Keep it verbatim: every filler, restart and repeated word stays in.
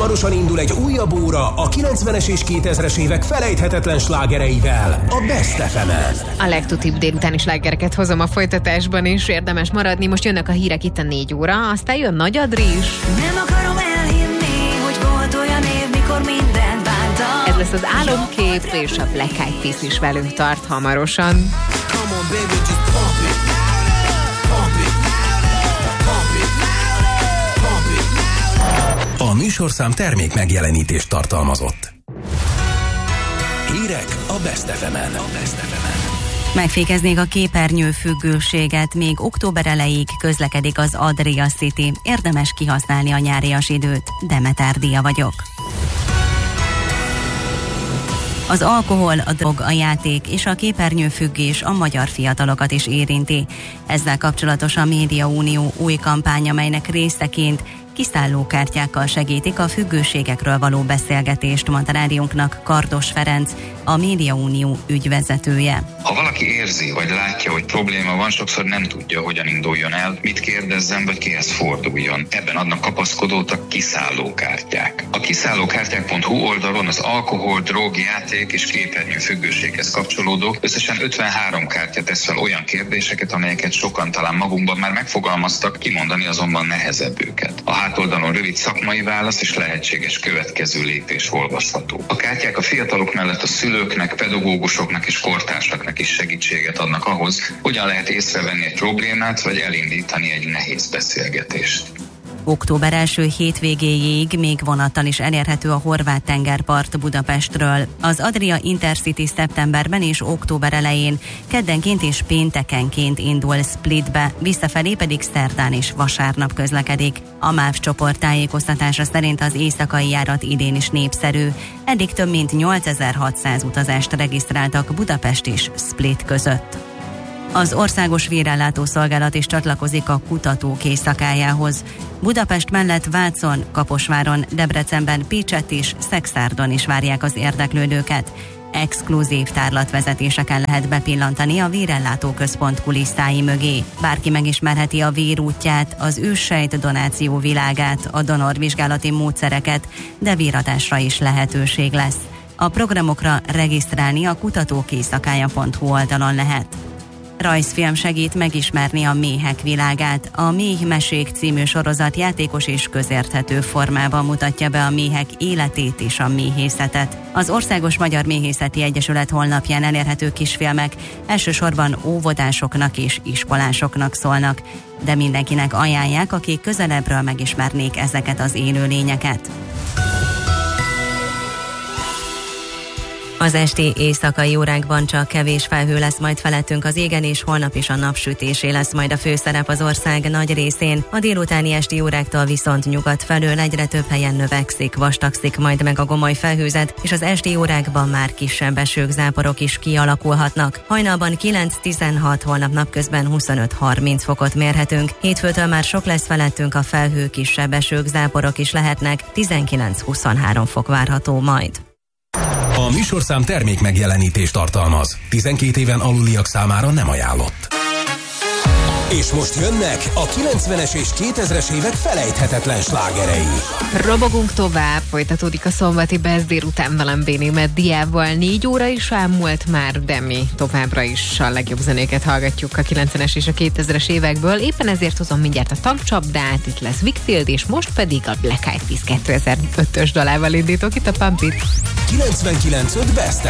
Hamarosan indul egy újabb óra a kilencvenes és kétezres évek felejthetetlen slágereivel, a Best ef emen. A legtutibb délutáni slágereket hozom a folytatásban is, érdemes maradni. Most jönnek a hírek itt a négy óra, aztán jön Nagy Adri is. Nem akarom elhinni, hogy volt olyan év, mikor mindent bántam. Ez lesz az Álomkép, és a Black Eyed Peas is velünk tart hamarosan. A műsorszám termék megjelenítést tartalmazott. Hírek a Best ef emen. Megfékeznék a képernyő függőséget, még október elejéig közlekedik az Adria City. Érdemes kihasználni a nyárias időt. Demeter Díja vagyok. Az alkohol, a drog, a játék és a képernyőfüggés a magyar fiatalokat is érinti. Ezzel kapcsolatos a Média Unió új kampánya, melynek részeként kiszállókártyákkal segítik a függőségekről való beszélgetést, mondta rádiónknak Kardos Ferenc, a Média Unió ügyvezetője. Ha valaki érzi, vagy látja, hogy probléma van, sokszor nem tudja, hogyan induljon el, mit kérdezzen, vagy kihez forduljon. Ebben adnak kapaszkodót a kiszállókártyák. A kiszállókártyák pont hu oldalon az alkohol, drog, játék és képernyő függőséghez kapcsolódó összesen ötvenhárom kártya tesz fel olyan kérdéseket, amelyeket sokan talán magunkban már megfogalmaztak, kimondani azonban nehezebb őket. A hátoldalon rövid szakmai válasz és lehetséges következő lépés olvasható. A kártyák a fiatalok mellett a szülőknek, pedagógusoknak és kortársaknak is segítséget adnak ahhoz, hogyan lehet észrevenni egy problémát, vagy elindítani egy nehéz beszélgetést. Október első hétvégéig még vonattal is elérhető a horvát tengerpart Budapestről. Az Adria Intercity szeptemberben és október elején keddenként és péntekenként indul Splitbe, visszafelé pedig szerdán és vasárnap közlekedik. A MÁV csoport tájékoztatása szerint az éjszakai járat idén is népszerű. Eddig több mint nyolcezer-hatszáz utazást regisztráltak Budapest és Split között. Az Országos Vérellátó Szolgálat is csatlakozik a kutatók éjszakájához. Budapest mellett Vácon, Kaposváron, Debrecenben, Pécsett és Szekszárdon is várják az érdeklődőket. Exkluzív tárlatvezetéseken lehet bepillantani a Vérellátó Központ kulisszái mögé. Bárki megismerheti a vérútját, az őssejt donáció világát, a donorvizsgálati módszereket, de véradásra is lehetőség lesz. A programokra regisztrálni a kutatók éjszakája pont hu oldalon lehet. Rajzfilm segít megismerni a méhek világát. A Méh Mesék című sorozat játékos és közérthető formában mutatja be a méhek életét és a méhészetet. Az Országos Magyar Méhészeti Egyesület honlapján elérhető kisfilmek elsősorban óvodásoknak és iskolásoknak szólnak, de mindenkinek ajánlják, akik közelebbről megismernék ezeket az élőlényeket. Az esti éjszakai órákban csak kevés felhő lesz majd felettünk az égen, és holnap is a napsütésé lesz majd a főszerep az ország nagy részén. A délutáni esti óráktól viszont nyugat felől egyre több helyen növekszik, vastagszik majd meg a gomoly felhőzet, és az esti órákban már kisebb esők, záporok is kialakulhatnak. Hajnalban kilenc-tizenhat, holnap napközben huszonöt-harminc fokot mérhetünk. Hétfőtől már sok lesz felettünk a felhő, kisebb esők, záporok is lehetnek, tizenkilenc-huszonhárom fok várható majd. A műsorszám termék megjelenítést tartalmaz. tizenkét éven aluliak számára nem ajánlott. És most jönnek a kilencvenes és kétezres évek felejthetetlen slágerei. Robogunk tovább, folytatódik a szombati Best délután velem Bénémet Diával. Négy óra is elmúlt már, de mi továbbra is a legjobb zenéket hallgatjuk a kilencvenes és a kétezres évekből. Éppen ezért hozom mindjárt a tankcsapdát, itt lesz Wickfield, és most pedig a Black Eyed Peas kétezer-ötös dalával indítok itt a Pumpit. kilencvenkilenc öt Best